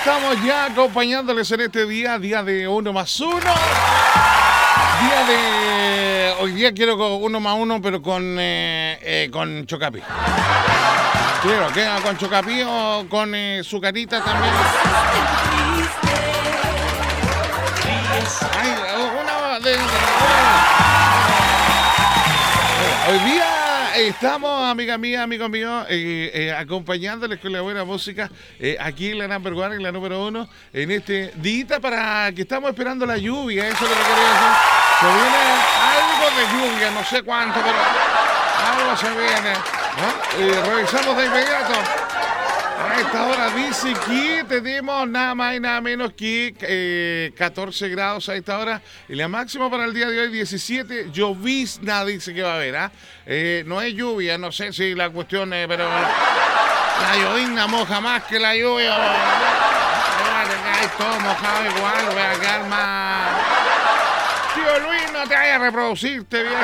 estamos ya acompañándoles en este día de 1+1. Hoy día quiero con 1+1, pero con Chocapi. Quiero que con Chocapi o con Zucarita también. Ay, hoy día estamos, amiga mía, amigo mío, acompañándoles con la buena música aquí en la number one, en la número 1, en este día para que estamos esperando la lluvia. Eso es lo que quería decir. Se viene algo de lluvia, no sé cuánto, pero algo se viene, ¿no? Revisamos de inmediato. A esta hora dice que tenemos nada más y nada menos que 14 grados a esta hora. Y la máxima para el día de hoy, 17. Llovizna dice que va a haber, no es lluvia, no sé si la cuestión es, pero la llovizna moja más que la lluvia. Todo mojado igual, voy a quedar más... Tío Luis, no te vayas a reproducirte, viejo.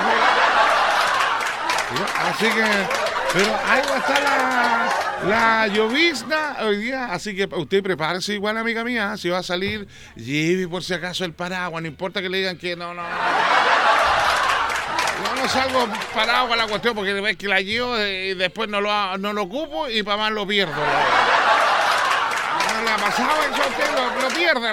Así que... Pero ahí va a estar la llovizna hoy día, así que usted prepárese igual, amiga mía. Si va a salir, lleve por si acaso el paraguas, no importa que le digan que no. Yo no salgo paraguas a la cuestión porque ves que la llevo y después no lo ocupo y para más lo pierdo. No le ha pasado eso a usted, lo pierde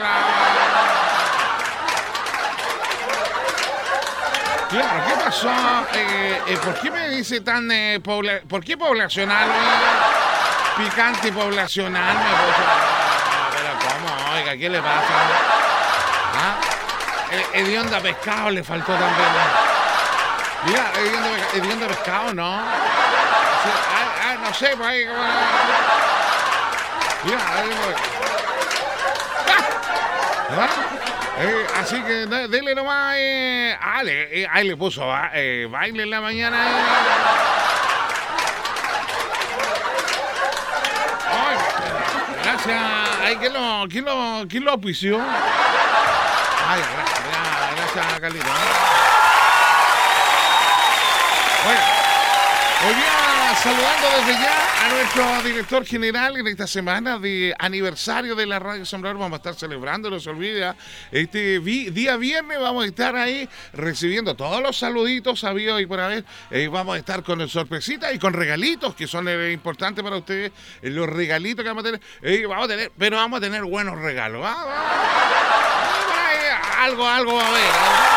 Claro, ¿qué pasó? ¿Por qué me dice tan... ¿Por qué poblacional? Picante y poblacional. Pero ¿cómo? Oiga, ¿qué le pasa? Hedionda pescado le faltó también. Mira, hedionda pescado, ¿no? Sí, no sé, pues ahí... Mira, así que dele nomás. Ahí le puso baile en la mañana. Ay, gracias. ¿Quién lo auspició? Ay, gracias, Carlito. Bueno, hoy día saludando desde ya a nuestro director general en esta semana de aniversario de la Radio Sembrador. Vamos a estar celebrando, no se olvida, este día viernes vamos a estar ahí recibiendo todos los saluditos sabidos y por haber. Vamos a estar con sorpresitas y con regalitos que son importantes para ustedes. Los regalitos que vamos a tener, pero vamos a tener buenos regalos. Algo va a haber.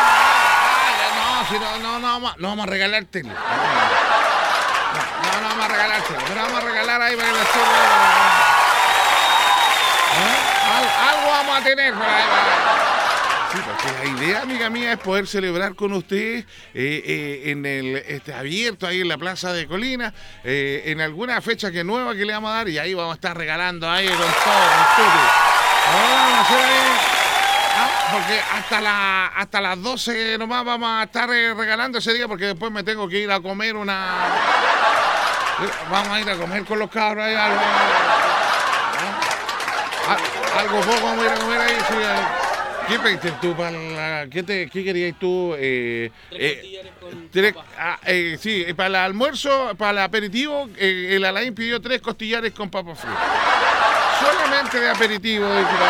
No vamos a regalar tele. No vamos a regalártelo, pero vamos a regalar ahí para que algo vamos a tener por ahí. Sí, porque la idea, amiga mía, es poder celebrar con usted en el abierto ahí en la Plaza de Colina, en alguna fecha nueva que le vamos a dar, y ahí vamos a estar regalando ahí con todo. Vamos a hacer ahí. Porque hasta las 12 nomás vamos a estar regalando ese día, porque después me tengo que ir a comer Vamos a ir a comer con los cabros ahí, algo poco vamos a ir a comer ahí. Sí, ¿qué pediste tú ¿qué querías tú? Sí, para el almuerzo, para el aperitivo, el Alain pidió 3 costillares con papas fritas. Solamente de aperitivo,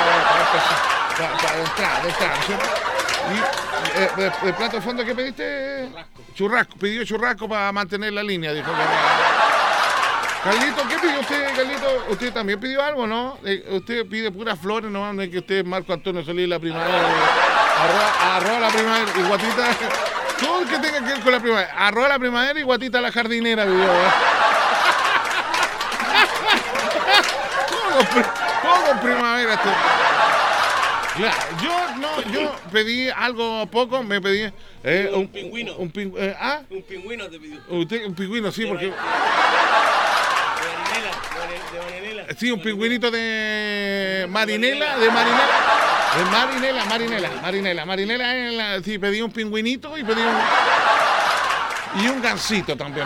para entrada, ¿cierto? Y de plato de fondo, ¿qué pediste? Churrasco. Pidió churrasco para mantener la línea, dijo. Carlito, ¿qué pidió usted, Carlito? ¿Usted también pidió algo, no? Usted pide puras flores, ¿no? No es que usted es Marco Antonio Solís la primavera. Arroz la primavera y Guatita. Todo el que tenga que ver con la primavera. Arroz la primavera y Guatita la jardinera, pidió. Todo con primavera. Claro, yo pedí algo poco, me pedí un pingüino. Un pingüino te pidió. Usted, un pingüino, sí, porque... De Marinela. Sí, un pingüinito de Marinela, Marinela. Sí, pedí un pingüinito y pedí un gansito también.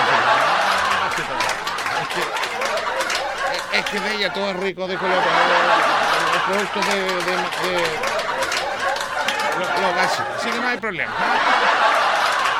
Es que de ella todo es rico de color. Los productos de los gases. Así que no hay problema.